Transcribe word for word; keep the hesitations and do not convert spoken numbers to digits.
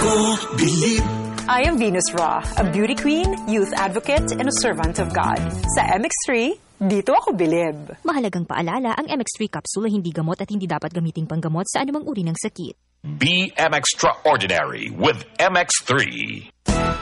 bilib. I am Venus Raw, a beauty queen, youth advocate, and a servant of God. Sa M X three, dito ako bilib. Mahalagang paalala, ang M X three capsule ay hindi gamot at hindi dapat gamiting panggamot sa anumang uri ng sakit. Be M Extraordinary with M X three.